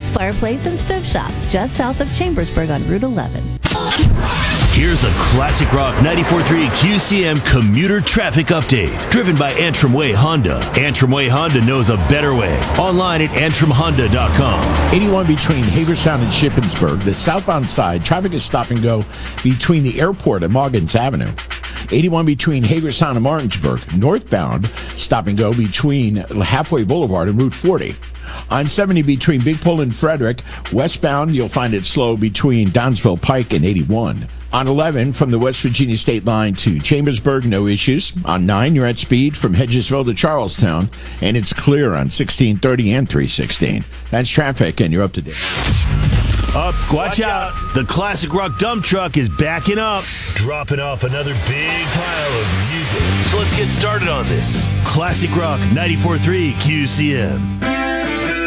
Jake's Fireplace and Stove Shop, just south of Chambersburg on Route 11. Here's a Classic Rock 94.3 QCM commuter traffic update. Driven by Antrim Way Honda. Antrim Way Honda knows a better way. Online at antrimhonda.com. 81 between Hagerstown and Shippensburg. The southbound side, traffic is stop and go between the airport and Moggins Avenue. 81 between Hagerstown and Martinsburg. Northbound, stop and go between Halfway Boulevard and Route 40. On 70 between Big Pole and Frederick. Westbound, you'll find it slow between Downsville Pike and 81. On 11, from the West Virginia state line to Chambersburg, no issues. On 9, you're at speed from Hedgesville to Charlestown, and it's clear on 1630 and 316. That's traffic, and you're up to date. Watch out. The Classic Rock dump truck is backing up, dropping off another big pile of music. So let's get started on this. Classic Rock 94.3 QCM.